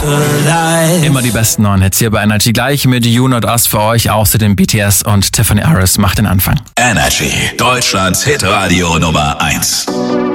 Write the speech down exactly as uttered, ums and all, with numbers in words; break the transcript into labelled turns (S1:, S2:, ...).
S1: Immer die besten neuen Hits hier bei Energy. Gleich mit You Not Us für euch. Außerdem B T S und Tiffany Harris macht den Anfang.
S2: Energy, Deutschlands Hitradio Nummer eins.